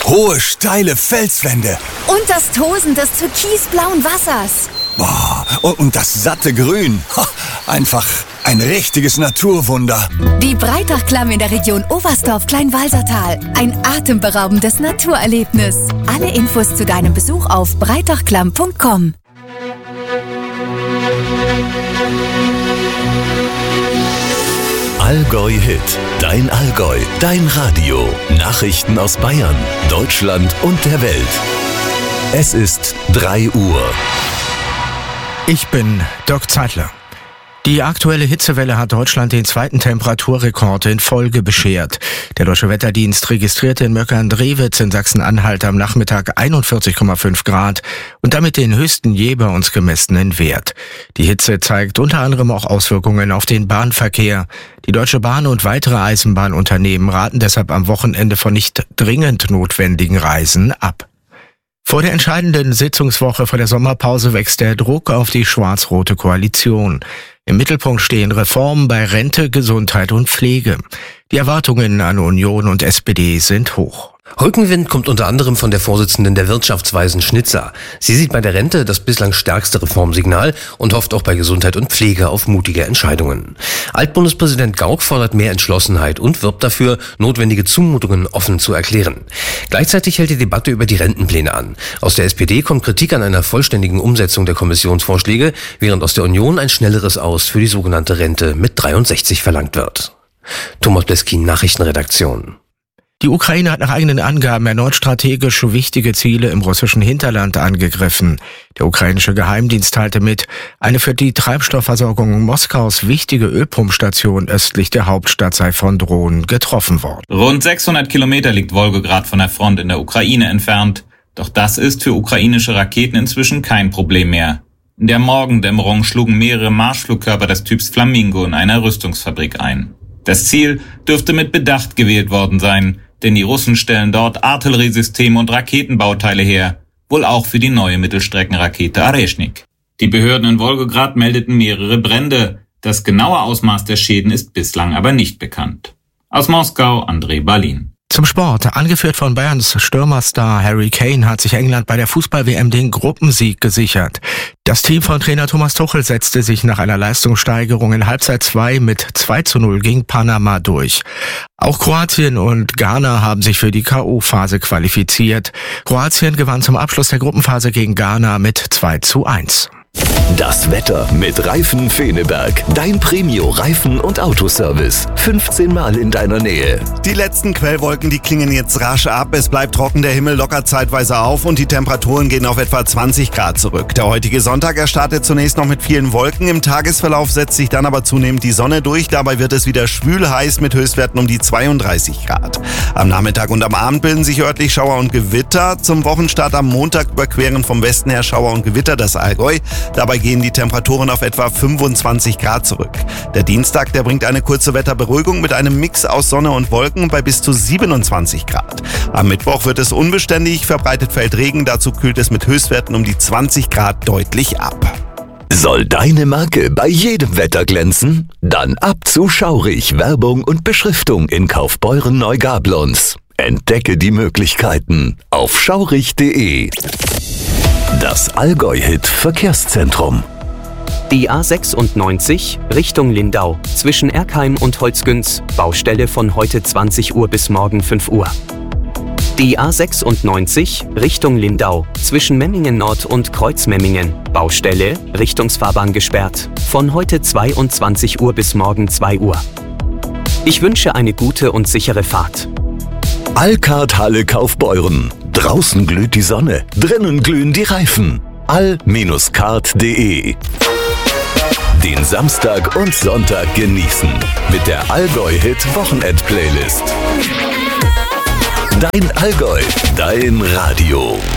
Hohe, steile Felswände. Und das Tosen des türkisblauen Wassers. Boah, und das satte Grün. Einfach ein richtiges Naturwunder. Die Breitachklamm in der Region Oberstdorf-Kleinwalsertal. Ein atemberaubendes Naturerlebnis. Alle Infos zu deinem Besuch auf breitachklamm.com. Allgäu Hit, dein Allgäu, dein Radio. Nachrichten aus Bayern, Deutschland und der Welt. Es ist 3 Uhr. Ich bin Dirk Zeitler. Die aktuelle Hitzewelle hat Deutschland den zweiten Temperaturrekord in Folge beschert. Der Deutsche Wetterdienst registrierte in Möckern-Drewitz in Sachsen-Anhalt am Nachmittag 41,5 Grad und damit den höchsten je bei uns gemessenen Wert. Die Hitze zeigt unter anderem auch Auswirkungen auf den Bahnverkehr. Die Deutsche Bahn und weitere Eisenbahnunternehmen raten deshalb am Wochenende von nicht dringend notwendigen Reisen ab. Vor der entscheidenden Sitzungswoche vor der Sommerpause wächst der Druck auf die schwarz-rote Koalition. Im Mittelpunkt stehen Reformen bei Rente, Gesundheit und Pflege. Die Erwartungen an Union und SPD sind hoch. Rückenwind kommt unter anderem von der Vorsitzenden der Wirtschaftsweisen Schnitzer. Sie sieht bei der Rente das bislang stärkste Reformsignal und hofft auch bei Gesundheit und Pflege auf mutige Entscheidungen. Altbundespräsident Gauck fordert mehr Entschlossenheit und wirbt dafür, notwendige Zumutungen offen zu erklären. Gleichzeitig hält die Debatte über die Rentenpläne an. Aus der SPD kommt Kritik an einer vollständigen Umsetzung der Kommissionsvorschläge, während aus der Union ein schnelleres Aus für die sogenannte Rente mit 63 verlangt wird. Thomas Bleskin, Nachrichtenredaktion. Die Ukraine hat nach eigenen Angaben erneut strategisch wichtige Ziele im russischen Hinterland angegriffen. Der ukrainische Geheimdienst teilte mit, eine für die Treibstoffversorgung Moskaus wichtige Ölpumpstation östlich der Hauptstadt sei von Drohnen getroffen worden. Rund 600 Kilometer liegt Wolgograd von der Front in der Ukraine entfernt. Doch das ist für ukrainische Raketen inzwischen kein Problem mehr. In der Morgendämmerung schlugen mehrere Marschflugkörper des Typs Flamingo in einer Rüstungsfabrik ein. Das Ziel dürfte mit Bedacht gewählt worden sein, denn die Russen stellen dort Artilleriesysteme und Raketenbauteile her, wohl auch für die neue Mittelstreckenrakete Areshnik. Die Behörden in Wolgograd meldeten mehrere Brände. Das genaue Ausmaß der Schäden ist bislang aber nicht bekannt. Aus Moskau, André Balin. Zum Sport. Angeführt von Bayerns Stürmerstar Harry Kane hat sich England bei der Fußball-WM den Gruppensieg gesichert. Das Team von Trainer Thomas Tuchel setzte sich nach einer Leistungssteigerung in Halbzeit 2 mit 2:0 gegen Panama durch. Auch Kroatien und Ghana haben sich für die K.O.-Phase qualifiziert. Kroatien gewann zum Abschluss der Gruppenphase gegen Ghana mit 2:1. Das Wetter mit Reifen Feneberg. Dein Premio-Reifen- und Autoservice. 15 Mal in deiner Nähe. Die letzten Quellwolken, die klingen jetzt rasch ab. Es bleibt trocken, der Himmel lockert zeitweise auf und die Temperaturen gehen auf etwa 20 Grad zurück. Der heutige Sonntag, startet zunächst noch mit vielen Wolken. Im Tagesverlauf setzt sich dann aber zunehmend die Sonne durch. Dabei wird es wieder schwül heiß mit Höchstwerten um die 32 Grad. Am Nachmittag und am Abend bilden sich örtlich Schauer und Gewitter. Zum Wochenstart am Montag überqueren vom Westen her Schauer und Gewitter das Allgäu. Dabei gehen die Temperaturen auf etwa 25 Grad zurück. Der Dienstag, der bringt eine kurze Wetterberuhigung mit einem Mix aus Sonne und Wolken bei bis zu 27 Grad. Am Mittwoch wird es unbeständig, verbreitet fällt Regen, dazu kühlt es mit Höchstwerten um die 20 Grad deutlich ab. Soll deine Marke bei jedem Wetter glänzen? Dann ab zu Schaurich. Werbung und Beschriftung in Kaufbeuren-Neugablonz. Entdecke die Möglichkeiten auf schaurich.de. Das Allgäu-Hit Verkehrszentrum. Die A96 Richtung Lindau zwischen Erkheim und Holzgünz, Baustelle von heute 20 Uhr bis morgen 5 Uhr. Die A96 Richtung Lindau zwischen Memmingen Nord und Kreuzmemmingen, Baustelle, Richtungsfahrbahn gesperrt, von heute 22 Uhr bis morgen 2 Uhr. Ich wünsche eine gute und sichere Fahrt. Alcard Halle Kaufbeuren. Draußen glüht die Sonne, drinnen glühen die Reifen. all-card.de. Den Samstag und Sonntag genießen mit der Allgäu-Hit Wochenend-Playlist. Dein Allgäu, dein Radio.